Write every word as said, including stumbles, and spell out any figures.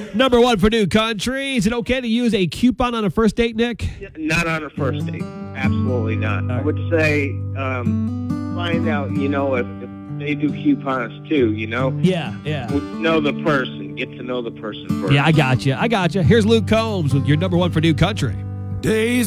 Number one for New Country. Is it okay to use a coupon on a first date, Nick? Not on a first date. Absolutely not. Right. I would say um, find out, you know, if, if they do coupons too, you know? Yeah, yeah. Know the person. Get to know the person first. Yeah, I got you. I got you. Here's Luke Combs with your number one for New Country. Days